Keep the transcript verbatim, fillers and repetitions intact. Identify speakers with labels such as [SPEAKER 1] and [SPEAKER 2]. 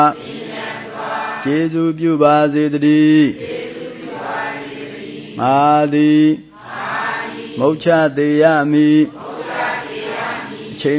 [SPEAKER 1] ကျေးဇူးပြုပါစေတည်းငါသည်မုတ်ချသေးရမည်